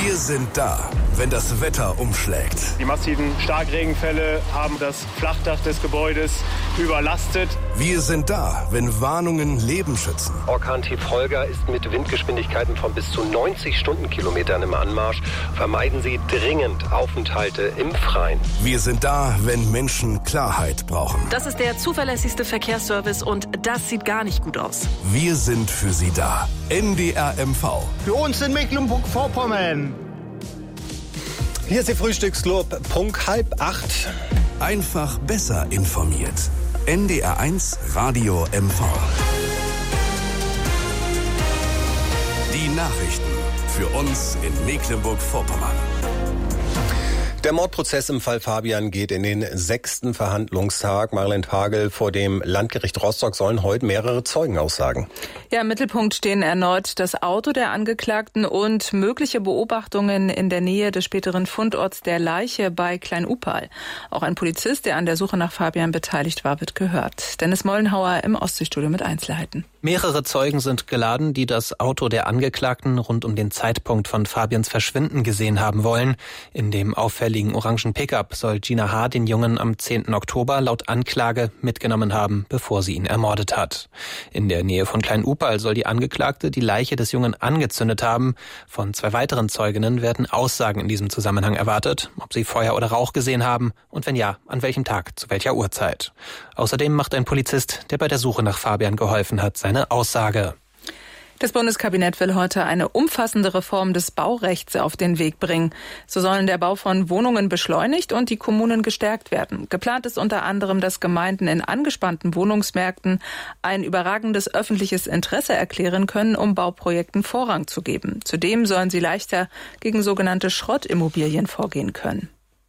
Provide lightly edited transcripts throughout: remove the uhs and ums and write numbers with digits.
Wir sind da, wenn das Wetter umschlägt. Die massiven Starkregenfälle haben das Flachdach des Gebäudes überlastet. Wir sind da, wenn Warnungen Leben schützen. Orkan-Tief Holger ist mit Windgeschwindigkeiten von bis zu 90 Stundenkilometern im Anmarsch. Vermeiden Sie dringend Aufenthalte im Freien. Wir sind da, wenn Menschen Klarheit brauchen. Das ist der zuverlässigste Verkehrsservice und das sieht gar nicht gut aus. Wir sind für Sie da. NDR MV. Für uns in Mecklenburg-Vorpommern. Hier ist Ihr Frühstücksclub, Punkt 7:30. Einfach besser informiert. NDR1 Radio MV. Die Nachrichten für uns in Mecklenburg-Vorpommern. Der Mordprozess im Fall Fabian geht in den 6. Verhandlungstag. Marlene Pagel, vor dem Landgericht Rostock sollen heute mehrere Zeugen aussagen. Ja, im Mittelpunkt stehen erneut das Auto der Angeklagten und mögliche Beobachtungen in der Nähe des späteren Fundorts der Leiche bei Klein-Upal. Auch ein Polizist, der an der Suche nach Fabian beteiligt war, wird gehört. Dennis Mollenhauer im Ostseestudio mit Einzelheiten. Mehrere Zeugen sind geladen, die das Auto der Angeklagten rund um den Zeitpunkt von Fabians Verschwinden gesehen haben wollen. In dem auffälligen orangen Pickup soll Gina H. den Jungen am 10. Oktober laut Anklage mitgenommen haben, bevor sie ihn ermordet hat. In der Nähe von Klein-Upal soll die Angeklagte die Leiche des Jungen angezündet haben. Von 2 weiteren Zeuginnen werden Aussagen in diesem Zusammenhang erwartet, ob sie Feuer oder Rauch gesehen haben und wenn ja, an welchem Tag, zu welcher Uhrzeit. Außerdem macht ein Polizist, der bei der Suche nach Fabian geholfen hat, seine Aussage. Das Bundeskabinett will heute eine umfassende Reform des Baurechts auf den Weg bringen. So sollen der Bau von Wohnungen beschleunigt und die Kommunen gestärkt werden. Geplant ist unter anderem, dass Gemeinden in angespannten Wohnungsmärkten ein überragendes öffentliches Interesse erklären können, um Bauprojekten Vorrang zu geben. Zudem sollen sie leichter gegen sogenannte Schrottimmobilien vorgehen können.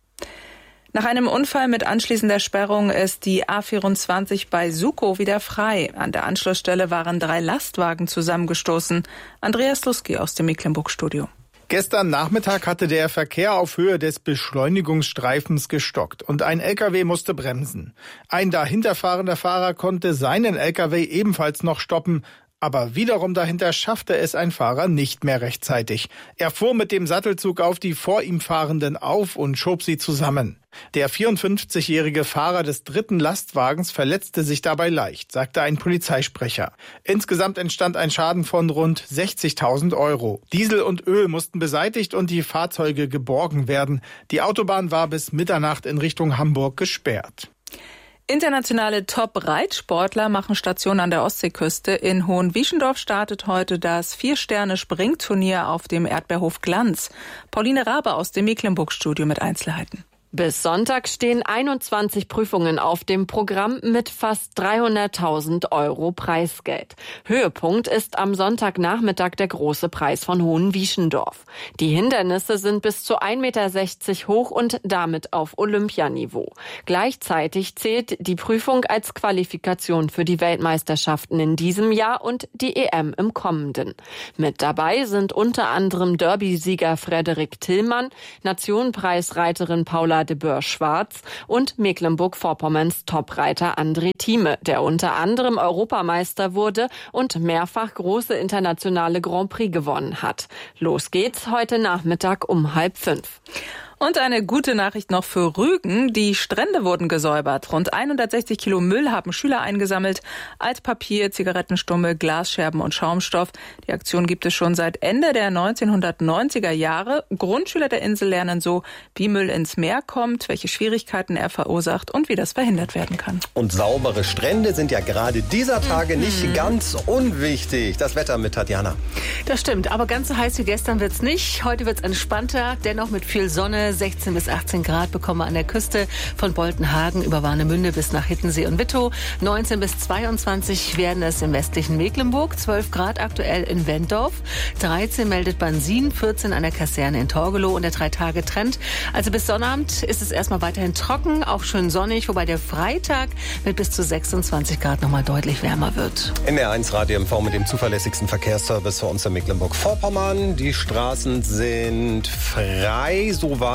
Nach einem Unfall mit anschließender Sperrung ist die A24 bei Sukow wieder frei. An der Anschlussstelle waren 3 Lastwagen zusammengestoßen. Andreas Luski aus dem Mecklenburg-Studio. Gestern Nachmittag hatte der Verkehr auf Höhe des Beschleunigungsstreifens gestockt und ein LKW musste bremsen. Ein dahinterfahrender Fahrer konnte seinen LKW ebenfalls noch stoppen. Aber wiederum dahinter schaffte es ein Fahrer nicht mehr rechtzeitig. Er fuhr mit dem Sattelzug auf die vor ihm Fahrenden auf und schob sie zusammen. Der 54-jährige Fahrer des 3. Lastwagens verletzte sich dabei leicht, sagte ein Polizeisprecher. Insgesamt entstand ein Schaden von rund 60.000 €. Diesel und Öl mussten beseitigt und die Fahrzeuge geborgen werden. Die Autobahn war bis Mitternacht in Richtung Hamburg gesperrt. Internationale Top-Reitsportler machen Station an der Ostseeküste. In Hohenwieschendorf startet heute das 4-Sterne-Springturnier auf dem Erdbeerhof Glanz. Pauline Rabe aus dem Mecklenburg-Studio mit Einzelheiten. Bis Sonntag stehen 21 Prüfungen auf dem Programm mit fast 300.000 € Preisgeld. Höhepunkt ist am Sonntagnachmittag der große Preis von Hohenwieschendorf. Die Hindernisse sind bis zu 1,60 Meter hoch und damit auf Olympianiveau. Gleichzeitig zählt die Prüfung als Qualifikation für die Weltmeisterschaften in diesem Jahr und die EM im kommenden. Mit dabei sind unter anderem Derby-Sieger Frederik Tillmann, Nationenpreisreiterin Paula de Boer-Schwarz und Mecklenburg-Vorpommerns Topreiter André Thieme, der unter anderem Europameister wurde und mehrfach große internationale Grand Prix gewonnen hat. Los geht's heute Nachmittag um 4:30. Und eine gute Nachricht noch für Rügen. Die Strände wurden gesäubert. Rund 160 Kilo Müll haben Schüler eingesammelt. Altpapier, Zigarettenstummel, Glasscherben und Schaumstoff. Die Aktion gibt es schon seit Ende der 1990er Jahre. Grundschüler der Insel lernen so, wie Müll ins Meer kommt, welche Schwierigkeiten er verursacht und wie das verhindert werden kann. Und saubere Strände sind ja gerade dieser Tage nicht ganz unwichtig. Das Wetter mit Tatjana. Das stimmt, aber ganz so heiß wie gestern wird's nicht. Heute wird's entspannter, dennoch mit viel Sonne. 16 bis 18 Grad bekommen wir an der Küste von Boltenhagen über Warnemünde bis nach Hittensee und Wittow. 19 bis 22 werden es im westlichen Mecklenburg. 12 Grad aktuell in Wentorf. 13 meldet Bansin, 14 an der Kaserne in Torgelow und der 3-Tage-Trend. Also bis Sonnabend ist es erstmal weiterhin trocken, auch schön sonnig, wobei der Freitag mit bis zu 26 Grad nochmal deutlich wärmer wird. NDR1 Radio MV mit dem zuverlässigsten Verkehrsservice für uns in Mecklenburg-Vorpommern. Die Straßen sind frei, soweit.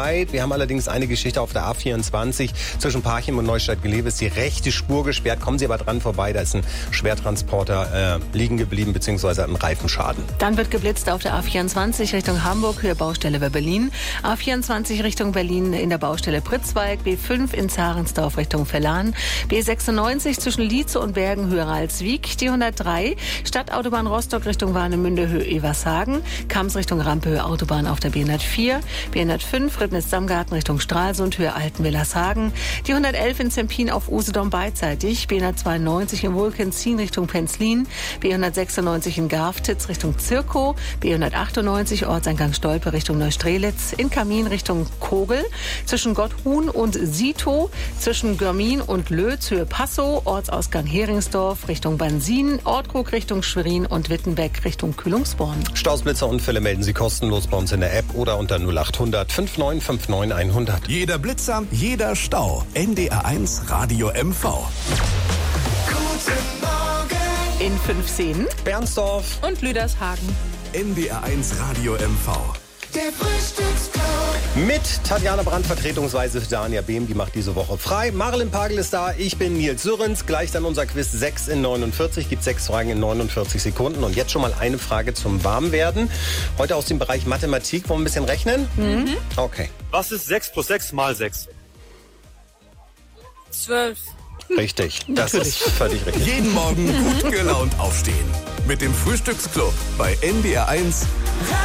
Zeit. Wir haben allerdings eine Geschichte auf der A24. Zwischen Parchim und Neustadt-Glewe ist die rechte Spur gesperrt. Kommen Sie aber dran vorbei, da ist ein Schwertransporter liegen geblieben bzw. ein Reifenschaden. Dann wird geblitzt auf der A24 Richtung Hamburg, Höhe Baustelle bei Berlin. A24 Richtung Berlin in der Baustelle Pritzwalk. B5 in Zarensdorf Richtung Verlan. B96 zwischen Lietze und Bergen, Höhe Ralswiek. Die 103 Stadtautobahn Rostock Richtung Warnemünde, Höhe Evershagen. Kams Richtung Rampe, Höhe Autobahn auf der B104. B105 Ribnitz-Samgarten Richtung Stralsund, Höhe Altenwillershagen. Die 111 in Zempin auf Usedom beidseitig. B192 in Wulkenzin Richtung Penzlin. B196 in Garftitz Richtung Zirkow. B198 Ortseingang Stolpe Richtung Neustrelitz. In Kamin Richtung Kogel. Zwischen Gotthuhn und Sito. Zwischen Görmin und Lötz, Höhe Passow. Ortsausgang Heringsdorf Richtung Bansin. Ortkrug Richtung Schwerin und Wittenbeck Richtung Kühlungsborn. Staus, Blitzer, Unfälle melden Sie kostenlos bei uns in der App oder unter 0800 5959 100. Jeder Blitzer, jeder Stau. NDR1 Radio MV. Guten Morgen. In 5 Szenen Bernsdorf und Lüdershagen. NDR1 Radio MV. Der Frühstücksclub. mit Tatjana Brandt, vertretungsweise für Dania Behm, die macht diese Woche frei. Marlin Pagel ist da, ich bin Nils Sürrens. Gleich dann unser Quiz 6 in 49, gibt 6 Fragen in 49 Sekunden. Und jetzt schon mal eine Frage zum Warmwerden. Heute aus dem Bereich Mathematik, wollen wir ein bisschen rechnen? Mhm. Okay. Was ist 6 plus 6 mal 6? 12. Richtig, das ist völlig richtig. Jeden Morgen gut gelaunt aufstehen. Mit dem Frühstücksclub bei NDR1